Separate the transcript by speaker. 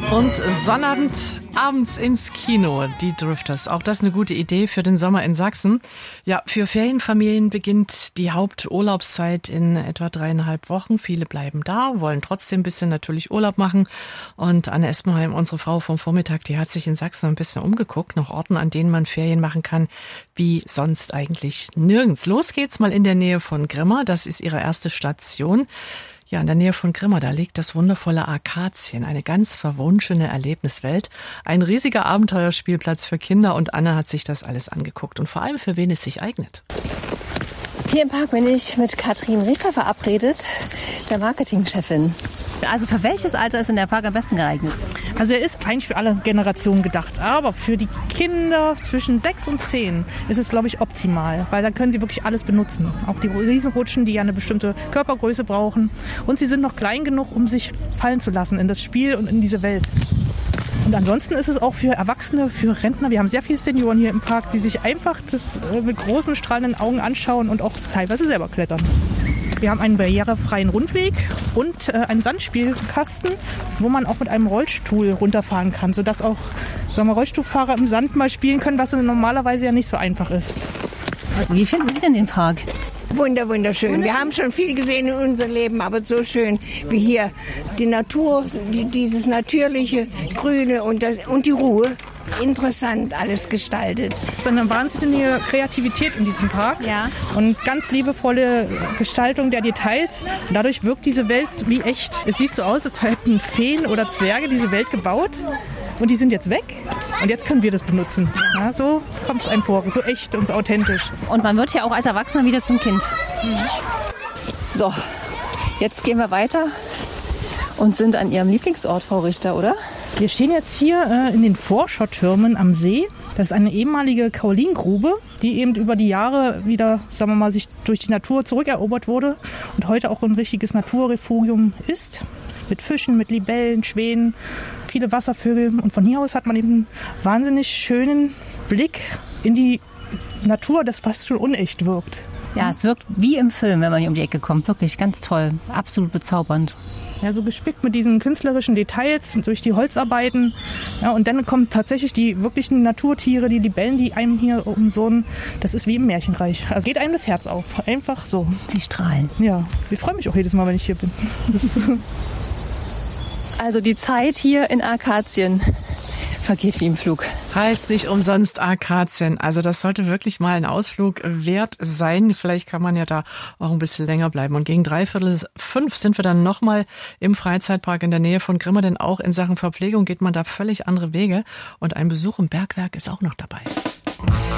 Speaker 1: Und Sonnabend, abends ins Kino, die Drifters. Auch das eine gute Idee für den Sommer in Sachsen. Ja, für Ferienfamilien beginnt die Haupturlaubszeit in etwa 3,5 Wochen. Viele bleiben da, wollen trotzdem ein bisschen natürlich Urlaub machen. Und Anne Espenheim, unsere Frau vom Vormittag, die hat sich in Sachsen ein bisschen umgeguckt, nach Orten, an denen man Ferien machen kann, wie sonst eigentlich nirgends. Los geht's mal in der Nähe von Grimma. Das ist ihre erste Station. Ja, in der Nähe von Grimma, da liegt das wundervolle Arkazien, eine ganz verwunschene Erlebniswelt. Ein riesiger Abenteuerspielplatz für Kinder, und Anne hat sich das alles angeguckt und vor allem, für wen es sich eignet.
Speaker 2: Hier im Park bin ich mit Katrin Richter verabredet, der Marketingchefin. Also für welches Alter ist denn der Park am besten geeignet?
Speaker 3: Also er ist eigentlich für alle Generationen gedacht, aber für die Kinder zwischen 6 und 10 ist es, glaube ich, optimal, weil da können sie wirklich alles benutzen. Auch die Riesenrutschen, die ja eine bestimmte Körpergröße brauchen, und sie sind noch klein genug, um sich fallen zu lassen in das Spiel und in diese Welt. Und ansonsten ist es auch für Erwachsene, für Rentner. Wir haben sehr viele Senioren hier im Park, die sich einfach das mit großen, strahlenden Augen anschauen und auch teilweise selber klettern. Wir haben einen barrierefreien Rundweg und einen Sandspielkasten, wo man auch mit einem Rollstuhl runterfahren kann, sodass auch, sagen wir, Rollstuhlfahrer im Sand mal spielen können, was normalerweise ja nicht so einfach ist.
Speaker 2: Wie finden Sie denn den Park?
Speaker 4: Wunderschön. Wir haben schon viel gesehen in unserem Leben, aber so schön wie hier. Die Natur, dieses natürliche Grüne und die Ruhe. Interessant alles gestaltet.
Speaker 3: Es ist eine wahnsinnige Kreativität in diesem Park, ja, und ganz liebevolle Gestaltung der Details. Und dadurch wirkt diese Welt wie echt. Es sieht so aus, als hätten Feen oder Zwerge diese Welt gebaut. Und die sind jetzt weg, und jetzt können wir das benutzen. Ja, so kommt es einem vor, so echt und so authentisch.
Speaker 2: Und man wird ja auch als Erwachsener wieder zum Kind. So, jetzt gehen wir weiter und sind an Ihrem Lieblingsort, Frau Richter, oder?
Speaker 3: Wir stehen jetzt hier in den Vorschau-Türmen am See. Das ist eine ehemalige Kaolingrube, die eben über die Jahre wieder, sagen wir mal, sich durch die Natur zurückerobert wurde und heute auch ein richtiges Naturrefugium ist. Mit Fischen, mit Libellen, Schwänen, viele Wasservögel. Und von hier aus hat man eben einen wahnsinnig schönen Blick in die Natur, das fast schon unecht wirkt.
Speaker 2: Ja, es wirkt wie im Film, wenn man hier um die Ecke kommt. Wirklich ganz toll, absolut bezaubernd.
Speaker 3: Ja, so gespickt mit diesen künstlerischen Details durch die Holzarbeiten. Ja, und dann kommen tatsächlich die wirklichen Naturtiere, die Libellen, die einem hier umsonnen. Das ist wie im Märchenreich. Also geht einem das Herz auf. Einfach so.
Speaker 2: Sie strahlen.
Speaker 3: Ja, ich freue mich auch jedes Mal, wenn ich hier bin.
Speaker 2: Also die Zeit hier in Arkazien vergeht wie im Flug.
Speaker 1: Heißt nicht umsonst Arkazien. Also das sollte wirklich mal ein Ausflug wert sein. Vielleicht kann man ja da auch ein bisschen länger bleiben. Und gegen 4:45 sind wir dann nochmal im Freizeitpark in der Nähe von Grimma. Denn auch in Sachen Verpflegung geht man da völlig andere Wege. Und ein Besuch im Bergwerk ist auch noch dabei.